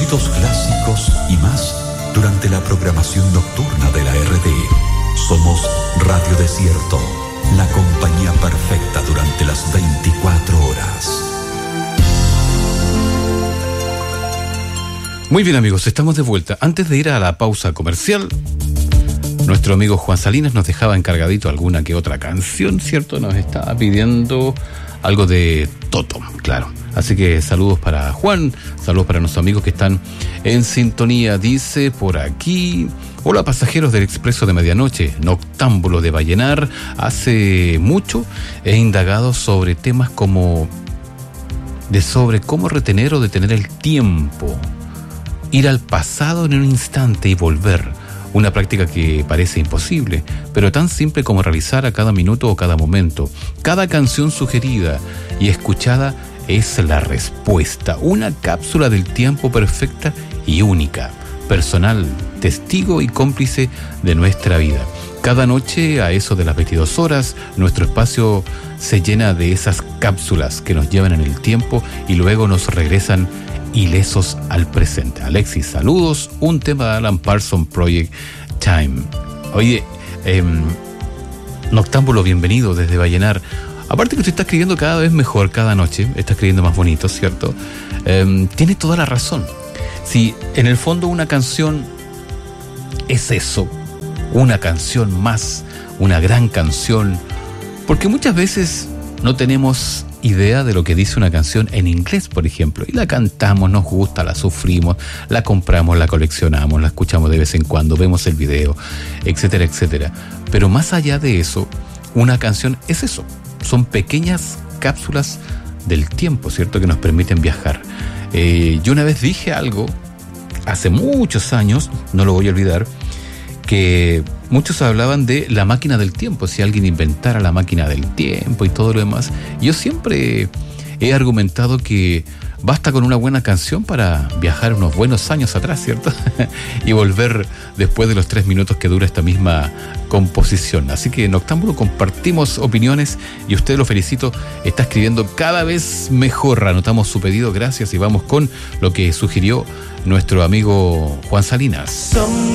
éxitos clásicos y más durante la programación nocturna de la RTE. Somos Radio Desierto, la compañía perfecta durante las 24 horas. Muy bien, amigos, estamos de vuelta. Antes de ir a la pausa comercial, nuestro amigo Juan Salinas nos dejaba encargadito alguna que otra canción, ¿cierto? Nos estaba pidiendo algo de Toto, claro. Así que saludos para Juan, saludos para nuestros amigos que están en sintonía. Dice por aquí: hola pasajeros del Expreso de Medianoche, Noctámbulo de Vallenar. Hace mucho he indagado sobre temas como sobre cómo retener o detener el tiempo, ir al pasado en un instante y volver. Una práctica que parece imposible, pero tan simple como realizar a cada minuto o cada momento. Cada canción sugerida y escuchada es la respuesta. Una cápsula del tiempo perfecta y única, personal, testigo y cómplice de nuestra vida. Cada noche, a eso de las 22 horas, nuestro espacio se llena de esas cápsulas que nos llevan en el tiempo y luego nos regresan ilesos al presente. Alexis, saludos. Un tema de Alan Parsons Project, Time. Oye, Noctámbulo, bienvenido desde Vallenar. Aparte que usted está escribiendo cada vez mejor cada noche, está escribiendo más bonito, ¿cierto? Tiene toda la razón. Si en el fondo una canción es eso, una canción más, una gran canción, porque muchas veces no tenemos idea de lo que dice una canción en inglés, por ejemplo, y la cantamos, nos gusta, la sufrimos, la compramos, la coleccionamos, la escuchamos de vez en cuando, vemos el video, etcétera, etcétera. Pero más allá de eso, una canción es eso, son pequeñas cápsulas del tiempo, ¿cierto?, que nos permiten viajar. Yo una vez dije algo, hace muchos años, no lo voy a olvidar, que muchos hablaban de la máquina del tiempo, si alguien inventara la máquina del tiempo y todo lo demás. Yo siempre he argumentado que basta con una buena canción para viajar unos buenos años atrás, ¿cierto? Y volver después de los 3 minutos que dura esta misma composición. Así que en Noctámbulo compartimos opiniones y usted, lo felicito, está escribiendo cada vez mejor. Anotamos su pedido, gracias, y vamos con lo que sugirió nuestro amigo Juan Salinas.